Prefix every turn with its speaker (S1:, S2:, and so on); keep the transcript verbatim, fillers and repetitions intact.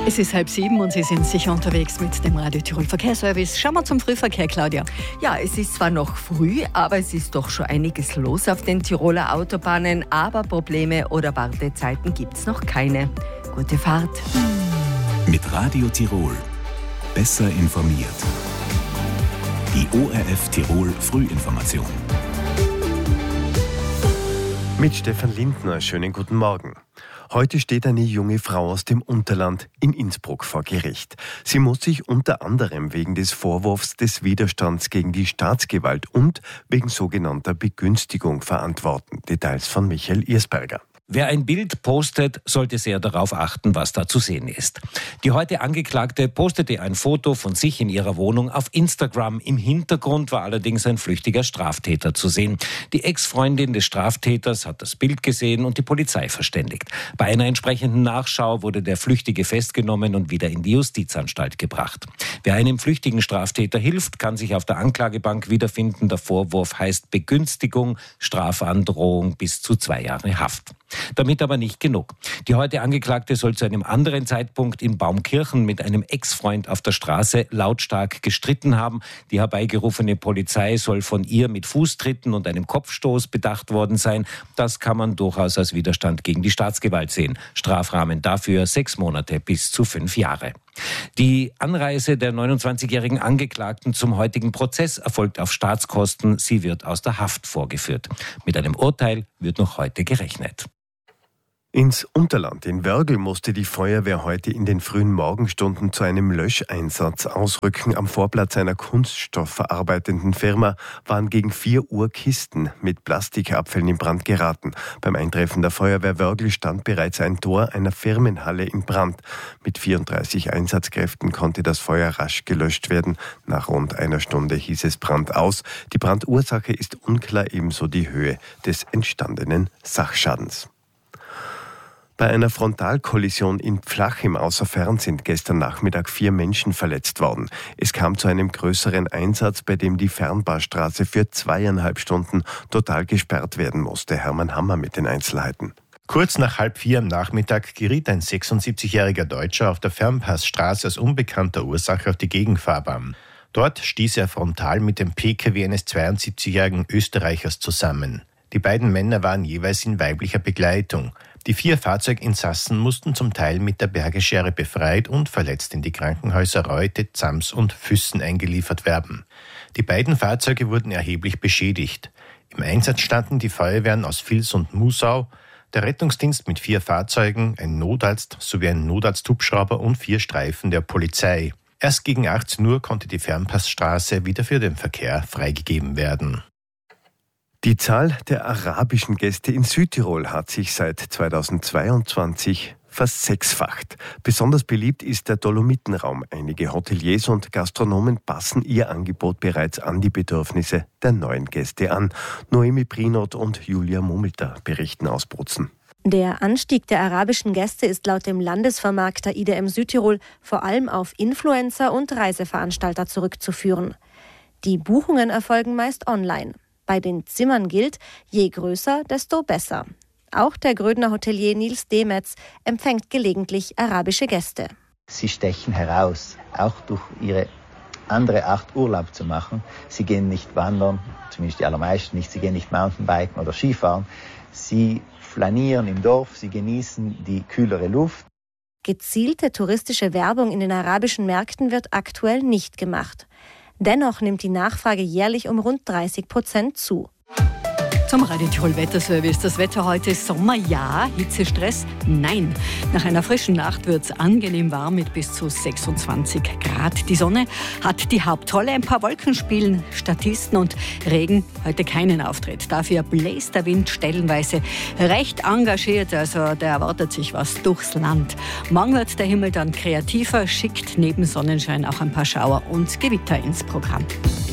S1: Es ist halb sieben und Sie sind sicher unterwegs mit dem Radio Tirol Verkehrsservice. Schauen wir zum Frühverkehr, Claudia.
S2: Ja, es ist zwar noch früh, aber es ist doch schon einiges los auf den Tiroler Autobahnen. Aber Probleme oder Wartezeiten gibt es noch keine. Gute Fahrt.
S3: Mit Radio Tirol. Besser informiert. Die O R F Tirol Frühinformation.
S4: Mit Stefan Lindner, schönen guten Morgen. Heute steht eine junge Frau aus dem Unterland in Innsbruck vor Gericht. Sie muss sich unter anderem wegen des Vorwurfs des Widerstands gegen die Staatsgewalt und wegen sogenannter Begünstigung verantworten. Details von Michael Irsberger.
S5: Wer ein Bild postet, sollte sehr darauf achten, was da zu sehen ist. Die heute Angeklagte postete ein Foto von sich in ihrer Wohnung auf Instagram. Im Hintergrund war allerdings ein flüchtiger Straftäter zu sehen. Die Ex-Freundin des Straftäters hat das Bild gesehen und die Polizei verständigt. Bei einer entsprechenden Nachschau wurde der Flüchtige festgenommen und wieder in die Justizanstalt gebracht. Wer einem flüchtigen Straftäter hilft, kann sich auf der Anklagebank wiederfinden. Der Vorwurf heißt Begünstigung, Strafandrohung bis zu zwei Jahre Haft. Damit aber nicht genug. Die heute Angeklagte soll zu einem anderen Zeitpunkt in Baumkirchen mit einem Ex-Freund auf der Straße lautstark gestritten haben. Die herbeigerufene Polizei soll von ihr mit Fußtritten und einem Kopfstoß bedacht worden sein. Das kann man durchaus als Widerstand gegen die Staatsgewalt sehen. Strafrahmen dafür sechs Monate bis zu fünf Jahre. Die Anreise der neunundzwanzigjährigen Angeklagten zum heutigen Prozess erfolgt auf Staatskosten. Sie wird aus der Haft vorgeführt. Mit einem Urteil wird noch heute gerechnet.
S4: Ins Unterland in Wörgl musste die Feuerwehr heute in den frühen Morgenstunden zu einem Löscheinsatz ausrücken. Am Vorplatz einer kunststoffverarbeitenden Firma waren gegen vier Uhr Kisten mit Plastikabfällen in Brand geraten. Beim Eintreffen der Feuerwehr Wörgl stand bereits ein Tor einer Firmenhalle in Brand. Mit vierunddreißig Einsatzkräften konnte das Feuer rasch gelöscht werden. Nach rund einer Stunde hieß es Brand aus. Die Brandursache ist unklar, ebenso die Höhe des entstandenen Sachschadens. Bei einer Frontalkollision in Pflach im Außerfern sind gestern Nachmittag vier Menschen verletzt worden. Es kam zu einem größeren Einsatz, bei dem die Fernbahnstraße für zweieinhalb Stunden total gesperrt werden musste. Hermann Hammer mit den Einzelheiten.
S6: Kurz nach halb vier am Nachmittag geriet ein sechsundsiebzigjähriger Deutscher auf der Fernpassstraße aus unbekannter Ursache auf die Gegenfahrbahn. Dort stieß er frontal mit dem P K W eines zweiundsiebzigjährigen Österreichers zusammen. Die beiden Männer waren jeweils in weiblicher Begleitung. Die vier Fahrzeuginsassen mussten zum Teil mit der Bergeschere befreit und verletzt in die Krankenhäuser Reute, Zams und Füssen eingeliefert werden. Die beiden Fahrzeuge wurden erheblich beschädigt. Im Einsatz standen die Feuerwehren aus Vils und Musau, der Rettungsdienst mit vier Fahrzeugen, ein Notarzt sowie ein Notarzthubschrauber und vier Streifen der Polizei. Erst gegen achtzehn Uhr konnte die Fernpassstraße wieder für den Verkehr freigegeben werden.
S4: Die Zahl der arabischen Gäste in Südtirol hat sich seit zweitausendzweiundzwanzig versechsfacht. Besonders beliebt ist der Dolomitenraum. Einige Hoteliers und Gastronomen passen ihr Angebot bereits an die Bedürfnisse der neuen Gäste an. Noemi Prinot und Julia Mummelter berichten aus Bozen.
S7: Der Anstieg der arabischen Gäste ist laut dem Landesvermarkter I D M Südtirol vor allem auf Influencer und Reiseveranstalter zurückzuführen. Die Buchungen erfolgen meist online. Bei den Zimmern gilt, je größer, desto besser. Auch der Grödner Hotelier Nils Demetz empfängt gelegentlich arabische Gäste.
S8: Sie stechen heraus, auch durch ihre andere Art Urlaub zu machen. Sie gehen nicht wandern, zumindest die allermeisten nicht. Sie gehen nicht Mountainbiken oder Skifahren. Sie flanieren im Dorf, sie genießen die kühlere Luft.
S7: Gezielte touristische Werbung in den arabischen Märkten wird aktuell nicht gemacht. Dennoch nimmt die Nachfrage jährlich um rund dreißig Prozent zu.
S1: Zum Radio Tirol Wetterservice. Das Wetter heute ist Sommer, ja. Hitzestress, nein. Nach einer frischen Nacht wird es angenehm warm mit bis zu sechsundzwanzig Grad. Die Sonne hat die Hauptrolle. Ein paar Wolken spielen Statisten und Regen heute keinen Auftritt. Dafür bläst der Wind stellenweise recht engagiert. Also der erwartet sich was durchs Land. Morgen wird der Himmel dann kreativer, schickt neben Sonnenschein auch ein paar Schauer und Gewitter ins Programm.